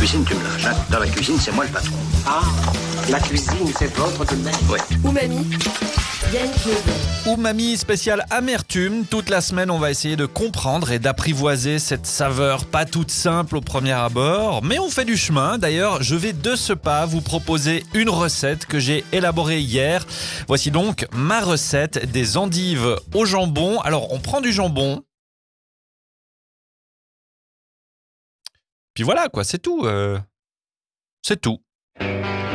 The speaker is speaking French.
cuisine, tu me lâches. Hein. Dans la cuisine, c'est moi le patron. Ah, la cuisine, c'est votre domaine. Oui. Umami, Yannick Neveu. Umami spécial amertume. Toute la semaine, on va essayer de comprendre et d'apprivoiser cette saveur pas toute simple au premier abord. Mais on fait du chemin. D'ailleurs, je vais de ce pas vous proposer une recette que j'ai élaborée hier. Voici donc ma recette des endives au jambon. Alors, on prend du jambon. Puis voilà, quoi, c'est tout. C'est tout.